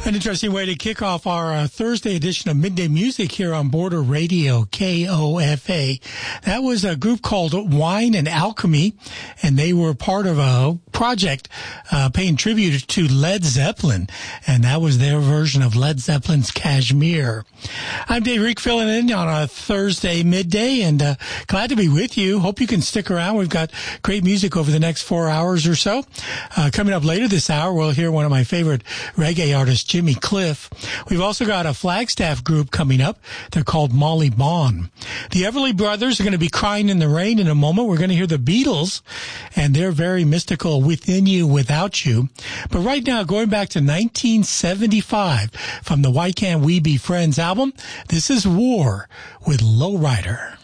An interesting way to kick off our Thursday edition of Midday Music here on Border Radio, KOFA. That was a group called Wine and Alchemy, and they were part of a project paying tribute to Led Zeppelin, and that was their version of Led Zeppelin's Kashmir. I'm Dave Reek filling in on a Thursday midday, and glad to be with you. Hope you can stick around. We've got great music over the next 4 hours or so. Coming up later this hour, we'll hear one of my favorite reggae artists, Jimmy Cliff. We've also got a Flagstaff group coming up. They're called Molly Bond. The Everly Brothers are going to be Crying in the Rain in a moment. We're going to hear the Beatles and their very mystical Within You, Without You. But right now, going back to 1975 from the Why Can't We Be Friends album, this is War with Lowrider.